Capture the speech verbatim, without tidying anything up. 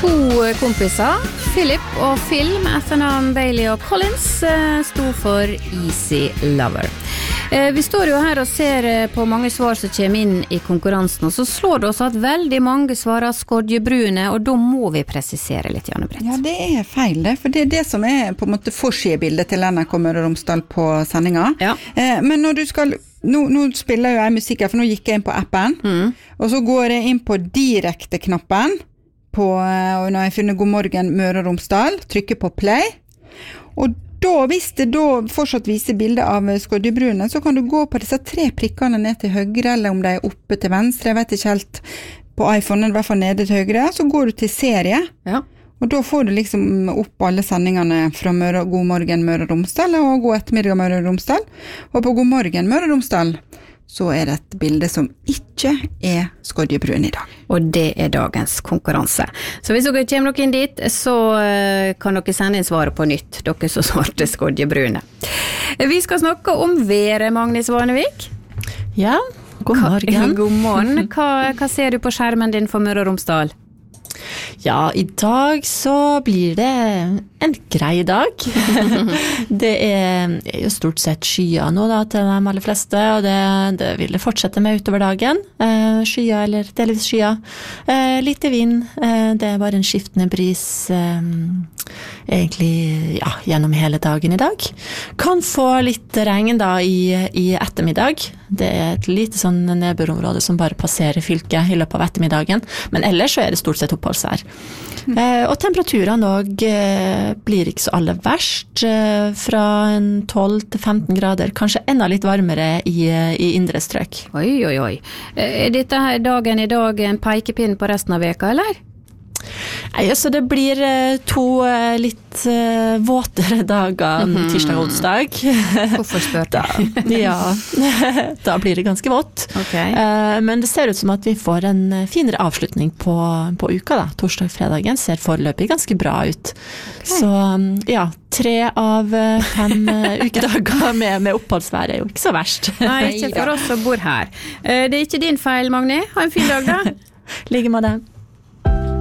To kompiser, Philip og Phil med etternavn Bailey og Collins, sto for Easy Lover. Vi står jo her og ser på mange svar som kommer inn i konkurransen, og så slår det oss at veldig mange svarer skodjebrune, og da må vi presisere litt, Janne Brett. Ja, det er feil det, for det er det som er på en måte forsidebildet til N R K Møre og Romsdal på sendinga. Ja. Men når du skal... Nå, nå spiller jo jeg musikk her, for nå gikk jeg inn på appen, mm. og så går jeg inn på direkte-knappen, på, og når jeg finner God morgen Møre og Romsdal, trykker på play, og da, hvis det da fortsatt viser bildet av skodjebrune, så kan du gå på disse tre prikkene ned til høyre, eller om de er oppe til venstre, jeg vet ikke helt, på iPhone, i hvert fall nede til høyre, så går du til serie, ja. Og da får du liksom opp alle sendingene fra Møre, God morgen Møre og Romsdal, og God ettermiddag Møre og Romsdal, og på God morgen Møre og Romsdal, så er det et bilde som ikke er skodjebrun i dag. Og det er dagens konkurranse. Så hvis dere kommer dere inn dit, så kan dere sende inn svaret på nytt, dere som svarte skodjebrune. Vi skal snakke om været, Magnus Vanevik. Ja, god morgen. God morgen. Hva, hva ser du på skjermen din for Møre og Romsdal? Ja, i dag så blir det en grei dag. Det er jo stort sett skyer nå da, til de aller fleste, og det, det vil det fortsette med utover dagen. Eh, skyer eller delvis skyer. Eh, litt i vind. Eh, det er bare en skiftende bris eh, egentlig ja, gjennom hele dagen i dag. Kan få litt regn da i, i ettermiddag. Det er et lite sånn nedbørområde som bare passerer fylket i løpet av ettermiddagen, men ellers så er det stort sett oppholdsvær. Mm. Eh, og temperaturene også eh, blir ikke så aller verst, eh, fra en tolv til femten grader, kanskje enda litt varmere i, i indre strøk. Oi, oi, oi. Er dette her dagen i dag en pekepinn på resten av veka, eller? Nei, så det blir to litt uh, våtere dager mm-hmm. tirsdag og onsdag. Hvorfor spør du? Da, ja, da blir det ganske vått. Okay. Uh, men det ser ut som at vi får en finere avslutning på, på uka da. Torsdag-fredagen ser foreløpig ganske bra ut. Okay. Så ja, tre av fem ukedager med, med oppholdsvær er jo ikke så verst. Nei, ikke for oss som bor her. Det er ikke din feil, Magni. Ha en fin dag da. Ligger med det.